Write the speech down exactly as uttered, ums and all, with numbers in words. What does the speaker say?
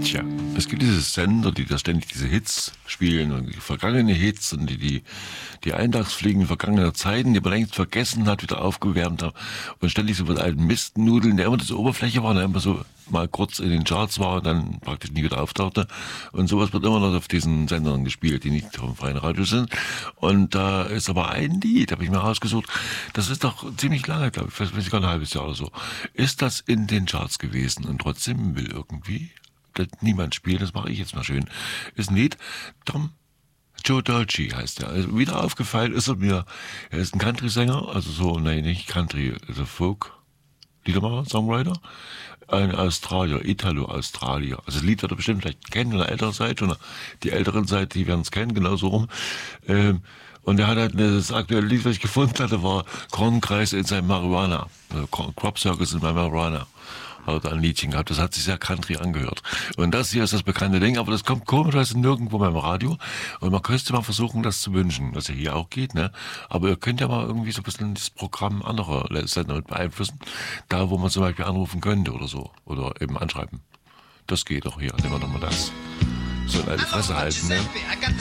Tja, es gibt diese Sender, die da ständig diese Hits spielen und die vergangene Hits und die die, die Eintagsfliegen vergangener Zeiten, die man längst vergessen hat, wieder aufgewärmt haben und ständig so mit alten Mistnudeln, der immer das Oberfläche war, der immer so mal kurz in den Charts war und dann praktisch nie wieder auftauchte. Und sowas wird immer noch auf diesen Sendern gespielt, die nicht vom freien Radio sind. Und da ist aber ein Lied, habe ich mir rausgesucht, das ist doch ziemlich lange, glaube ich, vielleicht weiß ich gar ein halbes Jahr oder so, ist das in den Charts gewesen und trotzdem will irgendwie das niemand spielt, das mache ich jetzt mal schön. Ist ein Lied, Tom Joe Dolce heißt er. Also wieder aufgefallen ist er mir, er ist ein Country-Sänger, also so, nein, nicht Country, also Folk, Liedermacher, Songwriter, ein Australier, Italo-Australier. Also das Lied wird er bestimmt vielleicht kennen, von der älteren Seite, oder die älteren Seite, die werden es kennen, genauso rum. Ähm, und er hat halt, das aktuelle Lied, was ich gefunden hatte, war Kornkreis in seinem Marihuana. Also Crop Circus in my Marihuana. Hat ein Liedchen gehabt, das hat sich sehr country angehört. Und das hier ist das bekannte Ding, aber das kommt komischerweise nirgendwo beim Radio. Und man könnte mal versuchen, das zu wünschen, was ja hier auch geht, ne? Aber ihr könnt ja mal irgendwie so ein bisschen das Programm anderer Sender mit beeinflussen. Da, wo man zum Beispiel anrufen könnte oder so. Oder eben anschreiben. Das geht doch hier, nehmen wir doch mal das. So eine alte Fresse halten, ne?